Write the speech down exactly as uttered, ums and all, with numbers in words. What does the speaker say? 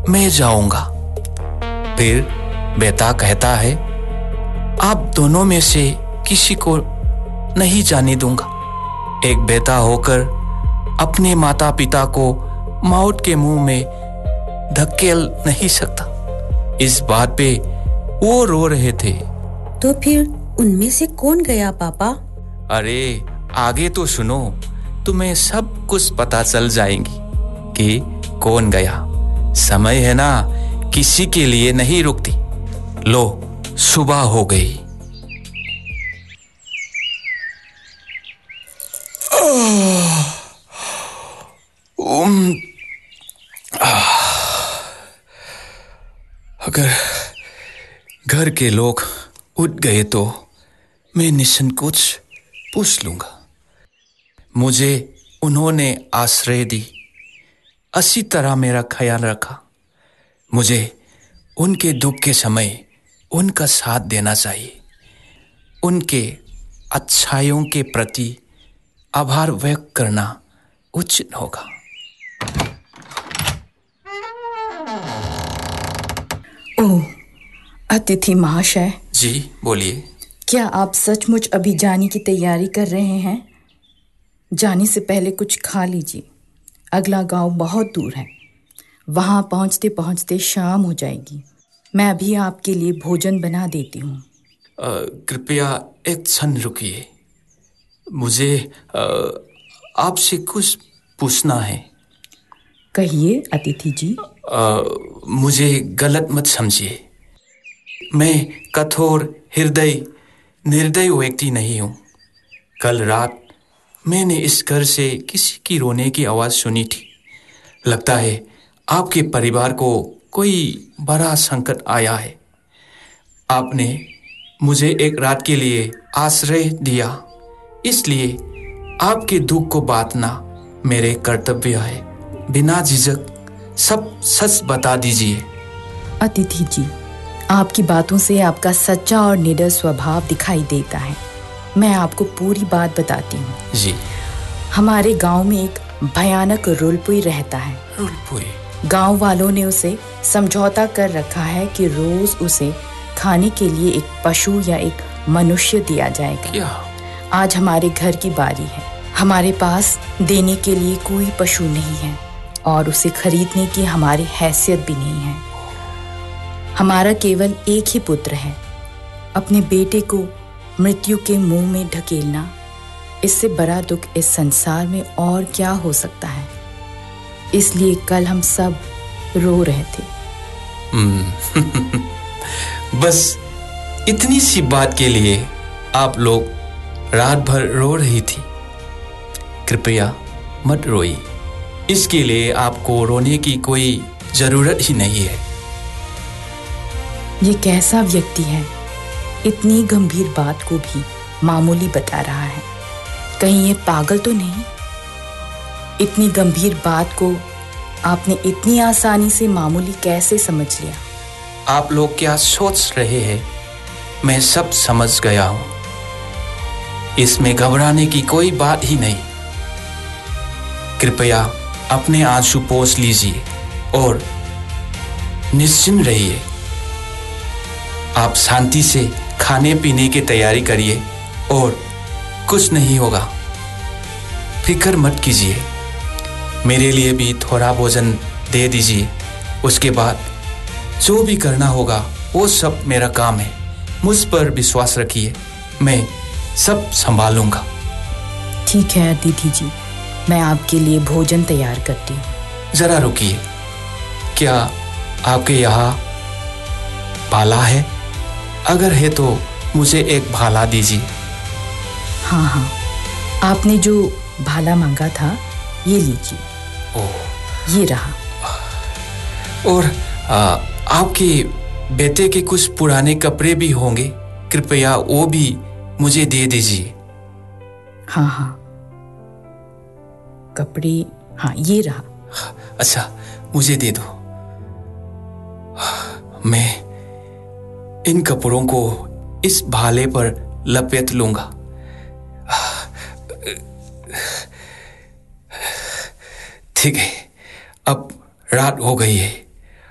मैं जाऊंगा। फिर बेटा कहता है, आप दोनों में से किसी को नहीं जाने दूंगा। एक बेटा होकर अपने माता पिता को मौत के मुंह में धकेल नहीं सकता। इस बात पे वो रो रहे थे। तो फिर उनमें से कौन गया पापा? अरे आगे तो सुनो, तुम्हें सब कुछ पता चल जाएगी कि कौन गया। समय है ना, किसी के लिए नहीं रुकती। लो, सुबह हो गई। उम, अगर घर के लोग उठ गए तो मैं निसंकोच पूछ लूंगा। मुझे उन्होंने आश्रय दी, अच्छी तरह मेरा ख्याल रखा। मुझे उनके दुख के समय उनका साथ देना चाहिए। उनके अच्छाइयों के प्रति आभार व्यक्त करना उचित होगा। ओह, अतिथि महाशय। जी बोलिए। क्या आप सचमुच अभी जाने की तैयारी कर रहे हैं? जाने से पहले कुछ खा लीजिए। अगला गांव बहुत दूर है, वहां पहुंचते पहुंचते शाम हो जाएगी। मैं अभी आपके लिए भोजन बना देती हूँ। कृपया एक क्षण रुकिए, मुझे आपसे कुछ पूछना है। कहिए अतिथि जी। आ, मुझे गलत मत समझिए। मैं कठोर हृदय निर्दयी व्यक्ति नहीं हूँ। कल रात मैंने इस घर से किसी की रोने की आवाज़ सुनी थी। लगता है आपके परिवार को कोई बड़ा संकट आया है। आपने मुझे एक रात के लिए आश्रय दिया, इसलिए आपके दुख को बांटना मेरे कर्तव्य है। बिना झिझक सब सच बता दीजिए। अतिथि जी, आपकी बातों से आपका सच्चा और निडर स्वभाव दिखाई देता है। मैं आपको पूरी बात बताती हूँ। जी। हमारे गांव में एक भयानक रुलपुई रहता है। रुलपुई? गांव वालों ने उसे समझौता कर रखा है कि रोज उसे खाने के लिए एक पशु या एक मनुष्य दिया जाएगा। क्या? आज हमारे घर की बारी है। हमारे पास देने के लिए कोई पशु नहीं है और उसे खरीदने की हमारी हैसियत भी नहीं है। हमारा केवल एक ही पुत्र है। अपने बेटे को मृत्यु के मुंह में ढकेलना, इससे बड़ा दुख इस संसार में और क्या हो सकता है। इसलिए कल हम सब रो रहे थे। बस इतनी सी बात के लिए आप लोग रात भर रो रही थी। कृपया मत रोइए। इसके लिए आपको रोने की कोई जरूरत ही नहीं है। ये कैसा व्यक्ति है, इतनी गंभीर बात को भी मामूली बता रहा है। कहीं ये पागल तो नहीं? इतनी गंभीर बात को आपने इतनी आसानी से मामूली कैसे समझ लिया? आप लोग क्या सोच रहे हैं, मैं सब समझ गया हूं। इसमें घबराने की कोई बात ही नहीं। कृपया अपने आंसू पोंछ लीजिए और निश्चिंत रहिए। आप शांति से खाने पीने की तैयारी करिए और कुछ नहीं होगा। फिक्र मत कीजिए। मेरे लिए भी थोड़ा भोजन दे दीजिए। उसके बाद जो भी करना होगा वो सब मेरा काम है। मुझ पर विश्वास रखिए, मैं सब संभालूंगा। ठीक है दीदी जी, मैं आपके लिए भोजन तैयार करती हूँ। जरा रुकिए, क्या आपके यहाँ भाला है? अगर है तो मुझे एक भाला दीजिए। हाँ हाँ, आपने जो भाला मांगा था ये लीजिए। ओह, ये रहा। और आ, आपके बेटे के कुछ पुराने कपड़े भी होंगे, कृपया वो भी मुझे दे दीजिए। हाँ हाँ, कपड़े, हाँ ये रहा। अच्छा, मुझे दे दो। मैं इन कपड़ों को इस भाले पर लपेट लूंगा। ठीक है, अब रात हो गई है।